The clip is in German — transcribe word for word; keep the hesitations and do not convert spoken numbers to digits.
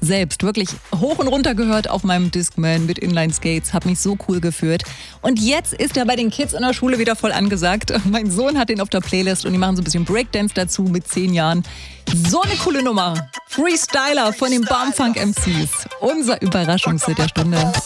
selbst wirklich hoch und runter gehört auf meinem Discman mit Inline-Skates, habe mich so cool gefühlt. Und jetzt ist er bei den Kids in der Schule wieder voll angesagt. Mein Sohn hat den auf der Playlist und die machen so ein bisschen Breakdance dazu mit zehn Jahren. So eine coole Nummer. Freestyler von den Bumfunk M Cs. Unser Überraschungshit der Stunde.